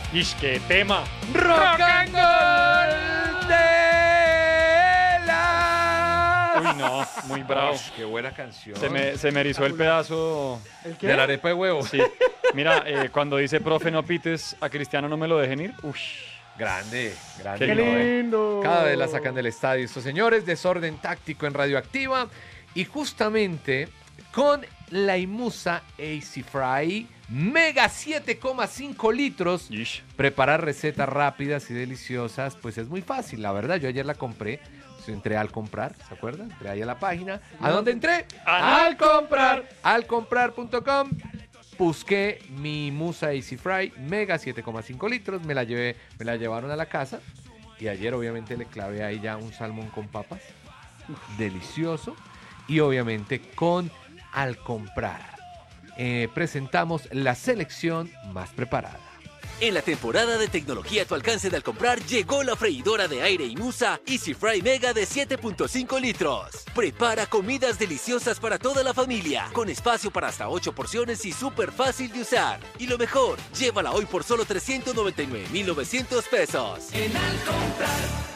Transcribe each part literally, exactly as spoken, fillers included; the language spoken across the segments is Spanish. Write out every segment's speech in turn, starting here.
¡Ish, qué tema! ¡Rock and Gold de la... Uy, no, muy bravo. Ush, ¡qué buena canción! Se me, se me erizó el pedazo. ¿El qué? De la arepa de huevo. Sí. Mira, eh, cuando dice profe no pites, a Cristiano no me lo dejen ir. Uy. Grande, grande. Qué ¡Qué ¿no? lindo! Cada vez la sacan del estadio estos señores. Desorden táctico en Radioactiva. Y justamente con la Imusa Easy Fry Mega siete coma cinco litros. Ish. Preparar recetas rápidas y deliciosas, pues es muy fácil. La verdad, yo ayer la compré. Entré al comprar, ¿se acuerdan? Entré ahí a la página. ¿A dónde entré? Al comprar. Al comprar punto com. Busqué mi Musa Easy Fry Mega siete coma cinco litros. Me la llevé, me la llevaron a la casa. Y ayer obviamente le clavé ahí ya un salmón con papas. Delicioso. Y obviamente con Al comprar. Eh, presentamos la selección más preparada. En la temporada de tecnología a tu alcance de Al comprar llegó la freidora de aire Imusa Easy Fry Mega de siete punto cinco litros. Prepara comidas deliciosas para toda la familia, con espacio para hasta ocho porciones y súper fácil de usar. Y lo mejor, llévala hoy por solo trescientos noventa y nueve mil novecientos pesos. En Al comprar.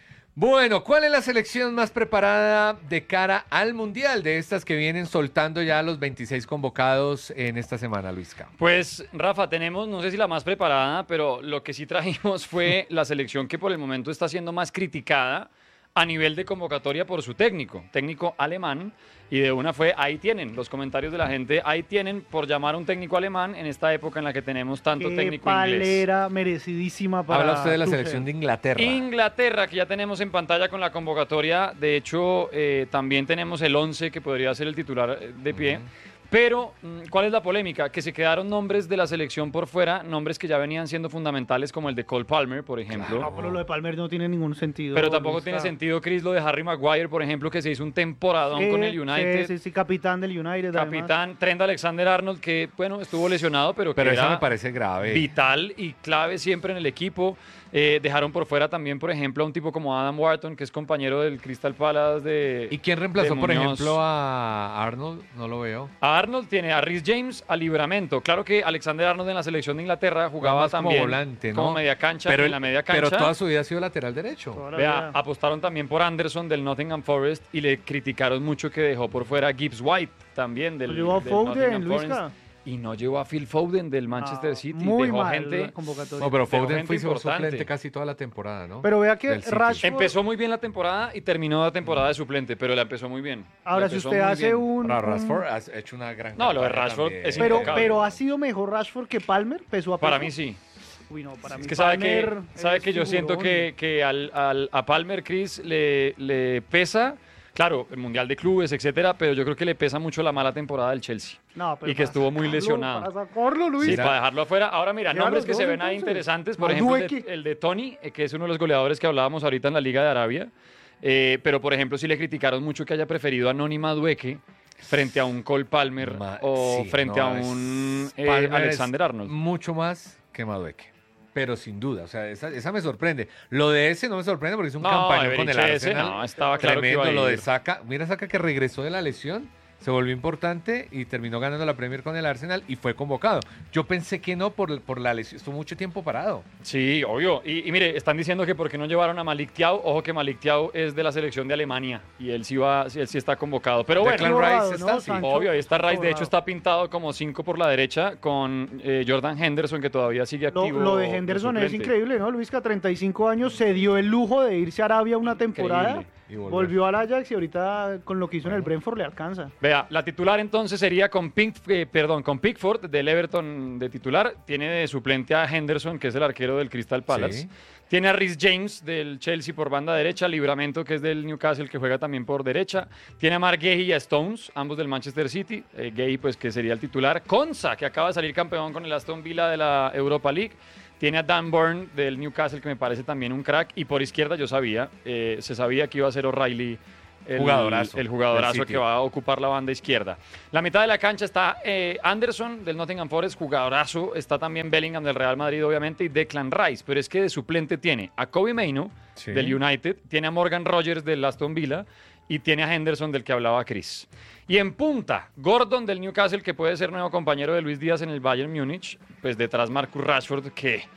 Bueno, ¿cuál es la selección más preparada de cara al Mundial de estas que vienen soltando ya los veintiséis convocados en esta semana, Luisca? Pues, Rafa, tenemos, no sé si la más preparada, pero lo que sí trajimos fue la selección que por el momento está siendo más criticada a nivel de convocatoria por su técnico, técnico alemán, y de una fue, ahí tienen, los comentarios de la gente, ahí tienen por llamar a un técnico alemán en esta época en la que tenemos tanto Qué técnico palera inglés. merecidísima para Habla usted de la Tuchel. selección de Inglaterra. Inglaterra, que ya tenemos en pantalla con la convocatoria, de hecho, eh, también tenemos el once que podría ser el titular eh, de pie. Uh-huh. Pero, ¿cuál es la polémica? Que se quedaron nombres de la selección por fuera, nombres que ya venían siendo fundamentales, como el de Cole Palmer, por ejemplo. No, pero lo de Palmer no tiene ningún sentido. Pero tampoco Luisca. tiene sentido, Chris, lo de Harry Maguire, por ejemplo, que se hizo un temporadón Sí, con el United. Sí, sí, sí, capitán del United. Capitán, además. Trent Alexander-Arnold, que, bueno, estuvo lesionado, pero, Pero que eso era me parece grave. vital y clave siempre en el equipo. Eh, dejaron por fuera también, por ejemplo, a un tipo como Adam Wharton, que es compañero del Crystal Palace de ¿Y quién reemplazó, de por Muñoz. ejemplo, a Arnold? No lo veo. A Arnold tiene a Rhys James, a Libramento. Claro que Alexander Arnold en la selección de Inglaterra jugaba Más como también volante, ¿no? como media cancha, Pero, en la media cancha. pero toda su vida ha sido lateral derecho. Toda la Vea, vida. apostaron también por Anderson del Nottingham Forest y le criticaron mucho que dejó por fuera a Gibbs White también del, Lo llevó a del Foden, Nottingham Luisca. Forest. Y no llevó a Phil Foden del Manchester Ah, City. Muy dejó mal gente. la convocatoria. No, pero Dejó Foden gente fue su importante. suplente casi toda la temporada, ¿no? Pero vea que Del City. Rashford... Empezó muy bien la temporada y terminó la temporada de suplente, pero la empezó muy bien. Ahora, La si empezó usted muy hace bien. un... Para un- Rashford ha hecho una gran No, lo de campaña Rashford también. es Pero, impecable. pero ha sido mejor Rashford que Palmer, peso a peso. Para mí sí. Uy, no, para mí Es que sabe que, Palmer sabe es que yo siento figurón. que, que al, al- a Palmer, Chris, le, le pesa, claro, el Mundial de Clubes, etcétera, pero yo creo que le pesa mucho la mala temporada del Chelsea. No, pero y que para estuvo muy sacarlo- lesionado. Para sacarlo, Luis. Sí, Mira. para dejarlo afuera. Ahora mira, Lleva nombres los que se dos, ven ahí entonces. interesantes. Por ejemplo, el de, Madueke. el de Tony, eh, que es uno de los goleadores que hablábamos ahorita en la Liga de Arabia. Eh, pero, por ejemplo, sí le criticaron mucho que haya preferido a Noni Madueke frente a un Cole Palmer Ma- o sí, frente no, a es- un eh, Palmer es Alexander Arnold. Mucho más que Madueke. Pero sin duda, o sea, esa, esa me sorprende. Lo de ese no me sorprende porque es un No, campañón con el Everich ese, Arsenal. no, estaba claro que Tremendo. iba a Lo de ir. Saka, mira Saka que regresó de la lesión, se volvió importante y terminó ganando la Premier con el Arsenal y fue convocado. Yo pensé que no por, por la lesión, estuvo mucho tiempo parado. Sí, obvio. Y, y mire, están diciendo que por qué no llevaron a Malik Thiaw. Ojo que Malik Thiaw es de la selección de Alemania y él sí va, él sí está convocado. Pero bueno, Declan Borrado, Rice ¿no? está, sí. Sancho. obvio, ahí está Rice. De Borrado. hecho, está pintado como cinco por la derecha con eh, Jordan Henderson, que todavía sigue Lo, activo. lo de Henderson es suplente. increíble, ¿no? Luis, que a treinta y cinco años se dio el lujo de irse a Arabia una temporada, Increíble. Y volver. volvió al Ajax y ahorita con lo que hizo en el Brentford le alcanza. Vea, la titular entonces sería con Pink, eh, perdón, con Pickford del Everton de titular. Tiene de suplente a Henderson, que es el arquero del Crystal Palace. Sí. Tiene a Rhys James del Chelsea por banda derecha, Libramento, que es del Newcastle, que juega también por derecha. Tiene a Mark Guehi y a Stones, ambos del Manchester City. Eh, Guehi, pues, que sería el titular. Konsa, que acaba de salir campeón con el Aston Villa de la Europa League. Tiene a Dan Burn del Newcastle, que me parece también un crack. Y por izquierda yo sabía, eh, se sabía que iba a ser O'Reilly. El Jugadorazo el jugadorazo del que City. va a ocupar la banda izquierda. La mitad de la cancha está eh, Anderson del Nottingham Forest, jugadorazo. Está también Bellingham del Real Madrid, obviamente, y Declan Rice. Pero es que de suplente tiene a Kobe Mainoo Sí. del United, tiene a Morgan Rogers del Aston Villa y tiene a Henderson del que hablaba Chris. Y en punta, Gordon del Newcastle, que puede ser nuevo compañero de Luis Díaz en el Bayern Múnich. Pues detrás Marcus Rashford, que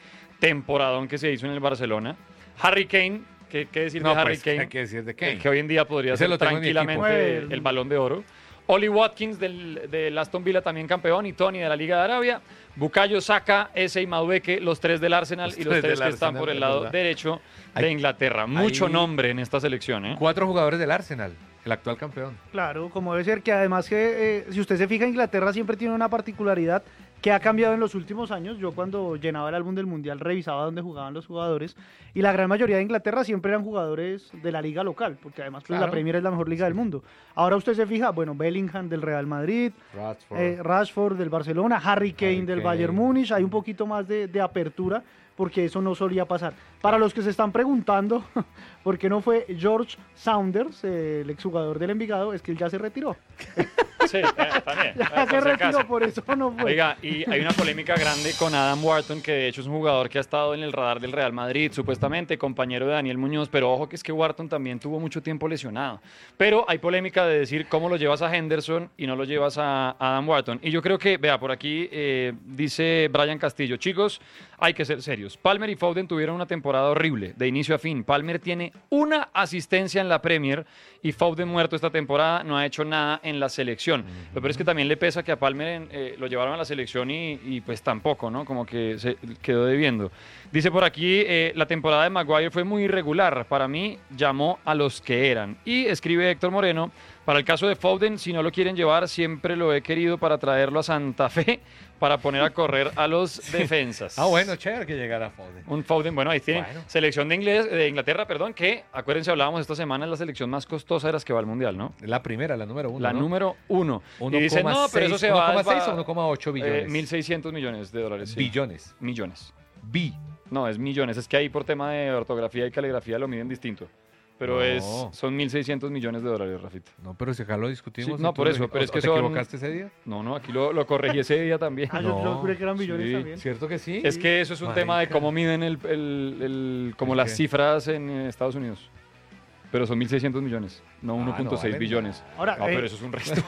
temporadón que se hizo en el Barcelona. Harry Kane, ¿qué, qué decir No, de Harry pues, Kane? hay que decir de Kane. Eh, que hoy en día podría Ese ser lo tengo en mi tranquilamente equipo. el Balón de Oro. Oli Watkins del, del Aston Villa también campeón y Tony de la Liga de Arabia. Bukayo Saka, Eze y Madueke, los tres del Arsenal Los y los tres tres del que están Arsenal, por el es lado verdad. derecho de Hay- Inglaterra. Mucho hay- nombre en esta selección, ¿eh? Cuatro jugadores del Arsenal, el actual campeón. Claro, como debe ser, que además que eh, si usted se fija, Inglaterra siempre tiene una particularidad que ha cambiado en los últimos años. Yo cuando llenaba el álbum del Mundial revisaba dónde jugaban los jugadores y la gran mayoría de Inglaterra siempre eran jugadores de la liga local, porque además pues, Claro. la Premier es la mejor liga del mundo. Ahora usted se fija, bueno, Bellingham del Real Madrid, Rashford. eh, Rashford del Barcelona, Harry Kane Harry del Kane. Bayern Múnich, hay un poquito más de, de apertura porque eso no solía pasar. Para los que se están preguntando por qué no fue George Saunders, eh, el exjugador del Envigado, es que él ya se retiró. Sí, eh, también. Ya eh, se por si retiró, acaso. por eso no fue. Oiga, y hay una polémica grande con Adam Wharton, que de hecho es un jugador que ha estado en el radar del Real Madrid, supuestamente compañero de Daniel Muñoz, pero ojo que es que Wharton también tuvo mucho tiempo lesionado. Pero hay polémica de decir cómo lo llevas a Henderson y no lo llevas a Adam Wharton. Y yo creo que, vea, por aquí eh, dice Brian Castillo, chicos, hay que ser serios. Palmer y Foden tuvieron una temporada horrible, de inicio a fin. Palmer tiene una asistencia en la Premier y Foden muerto esta temporada, no ha hecho nada en la selección. Lo peor es que también le pesa que a Palmer eh, lo llevaron a la selección y, y, pues tampoco, ¿no? Como que se quedó debiendo. Dice por aquí, eh, la temporada de Maguire fue muy irregular. Para mí, llamó a los que eran. Y escribe Héctor Moreno, para el caso de Foden, si no lo quieren llevar, siempre lo he querido para traerlo a Santa Fe para poner a correr a los defensas. Ah, bueno, chévere que llegara Foden. Un Foden, bueno, ahí tiene Bueno. selección de, inglés, de Inglaterra, perdón, que, acuérdense, hablábamos esta semana, es la selección más costosa de las que va al Mundial, ¿no? La primera, la número uno. la ¿no? número uno. uno Y dicen, no, pero eso se va... uno coma seis va- o uno coma ocho billones. eh, mil seiscientos millones de dólares. sí. Billones. Millones. Bi. No, es millones. Es que ahí por tema de ortografía y caligrafía lo miden distinto. Pero No. es, son mil seiscientos millones de dólares, Rafita. No, pero si acá lo discutimos. Sí, no, y tú por lo eso, dij- pero es ¿o que te son- equivocaste ese día? No, no, aquí lo, lo corregí ese día también. Ah, yo, yo No. juré que eran billones Sí. también. ¿Cierto que sí? Es que eso es un tema de Marica. cómo miden el, el- el- como ¿El las qué? cifras en eh, Estados Unidos. Pero son mil seiscientos millones, no Ah, uno punto seis no valen billones. Ahora, no, eh, pero eso es un resto.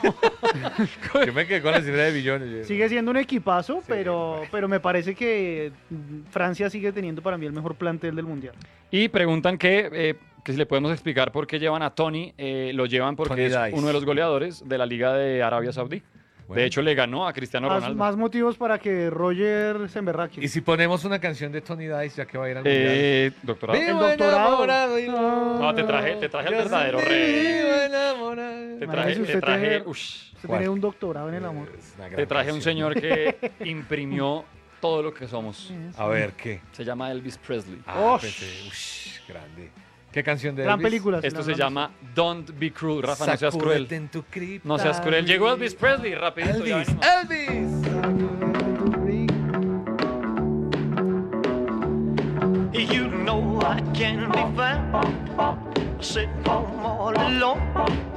Yo me quedé con la cifra de billones. Sigue siendo un equipazo, Sí, pero, bueno. pero me parece que mm, Francia sigue teniendo para mí el mejor plantel del Mundial. Y preguntan que, eh, que si le podemos explicar por qué llevan a Tony. Eh, lo llevan porque Tony es Dice. uno de los goleadores de la Liga de Arabia Saudí. Bueno. De hecho, le ganó a Cristiano Más, Ronaldo. más motivos para que Roger se emberraque. Y si ponemos una canción de Tony Dice, ya que va a ir al mundial. Eh, doctorado. El doctorado. enamorado y no- No, te traje- te traje al Yo verdadero sigo rey. enamorado. Te Imagínese traje, te usted traje, tener- ush, Usted ¿Cuál? tiene un doctorado en el amor. Es una gran te traje un canción. señor que imprimió todo lo que somos. A ver, ¿qué? Se llama Elvis Presley. Ah, Osh. pensé, ush, grande. ¿Qué canción de Gran Elvis? película. si Esto la se hablamos. llama Don't Be Cruel. Rafa, no seas Sacúdete cruel. en tu cripta. No seas cruel. Llegó Elvis Presley, rapidito. ya Elvis, venimos. Elvis. You know I can be found sitting home all alone.